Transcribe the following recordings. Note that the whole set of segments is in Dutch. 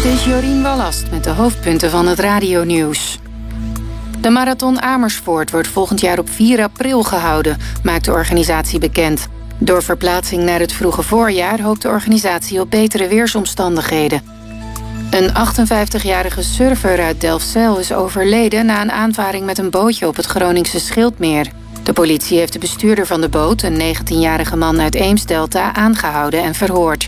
Dit is Jorien Wallast met de hoofdpunten van het radionieuws. De Marathon Amersfoort wordt volgend jaar op 4 april gehouden, maakt de organisatie bekend. Door verplaatsing naar het vroege voorjaar hoopt de organisatie op betere weersomstandigheden. Een 58-jarige surfer uit Delfzijl is overleden na een aanvaring met een bootje op het Groningse Schildmeer. De politie heeft de bestuurder van de boot, een 19-jarige man uit Eemsdelta, aangehouden en verhoord.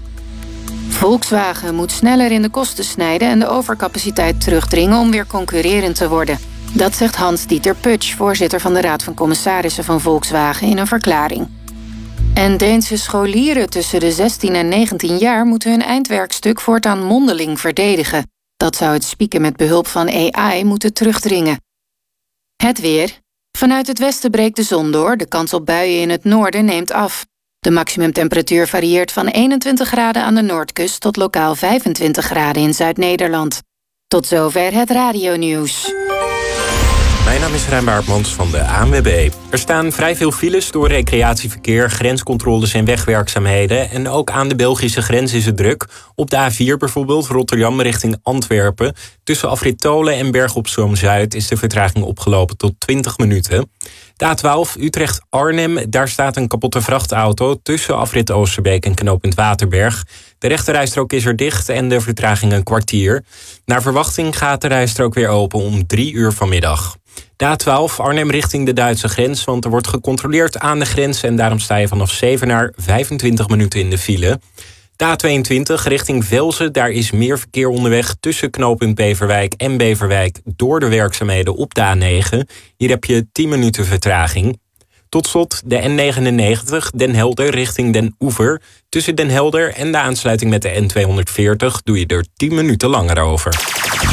Volkswagen moet sneller in de kosten snijden en de overcapaciteit terugdringen om weer concurrerend te worden. Dat zegt Hans-Dieter Putsch, voorzitter van de Raad van Commissarissen van Volkswagen, in een verklaring. En Deense scholieren tussen de 16 en 19 jaar moeten hun eindwerkstuk voortaan mondeling verdedigen. Dat zou het spieken met behulp van AI moeten terugdringen. Het weer. Vanuit het westen breekt de zon door. De kans op buien in het noorden neemt af. De maximumtemperatuur varieert van 21 graden aan de noordkust tot lokaal 25 graden in Zuid-Nederland. Tot zover het radionieuws. Mijn naam is Rijn Baartmans van de ANWB. Er staan vrij veel files door recreatieverkeer, grenscontroles en wegwerkzaamheden. En ook aan de Belgische grens is het druk. Op de A4 bijvoorbeeld, Rotterdam richting Antwerpen. Tussen Afrit Tolen en Berg op Zoom-Zuid is de vertraging opgelopen tot 20 minuten. De A12 Utrecht-Arnhem, daar staat een kapotte vrachtauto tussen Afrit Oosterbeek en knooppunt Waterberg. De rechterrijstrook is er dicht en de vertraging een kwartier. Naar verwachting gaat de rijstrook weer open om 3 uur vanmiddag. De A12 Arnhem richting de Duitse grens, want er wordt gecontroleerd aan de grens en daarom sta je vanaf 7 naar 25 minuten in de file. De A22 richting Velzen, daar is meer verkeer onderweg tussen knooppunt Beverwijk en Beverwijk door de werkzaamheden op de A9. Hier heb je 10 minuten vertraging. Tot slot de N99 Den Helder richting Den Oever. Tussen Den Helder en de aansluiting met de N240 doe je er 10 minuten langer over.